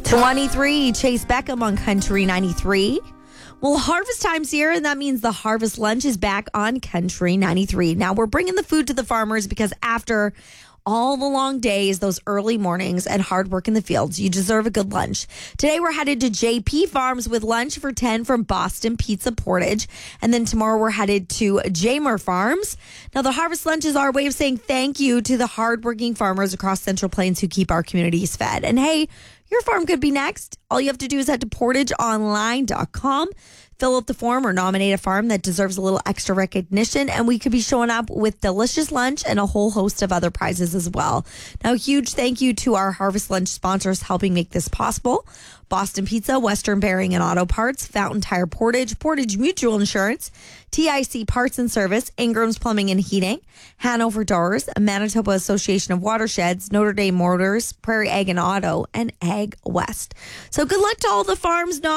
23, Chase Beckham on Country 93. Well, harvest time's here, and that means the harvest lunch is back on Country 93. Now, we're bringing the food to the farmers because after all the long days, those early mornings, and hard work in the fields, you deserve a good lunch. Today, we're headed to JP Farms with lunch for 10 from Boston Pizza Portage. And then tomorrow, we're headed to Jamer Farms. Now, the harvest lunch is our way of saying thank you to the hardworking farmers across Central Plains who keep our communities fed. And hey, your farm could be next. All you have to do is head to portageonline.com, fill out the form, or nominate a farm that deserves a little extra recognition, and we could be showing up with delicious lunch and a whole host of other prizes as well. Now, huge thank you to our Harvest Lunch sponsors helping make this possible. Boston Pizza, Western Bearing and Auto Parts, Fountain Tire Portage, Portage Mutual Insurance, TIC Parts and Service, Ingram's Plumbing and Heating, Hanover Doors, Manitoba Association of Watersheds, Notre Dame Motors, Prairie Ag and Auto, and Ag West. So good luck to all the farms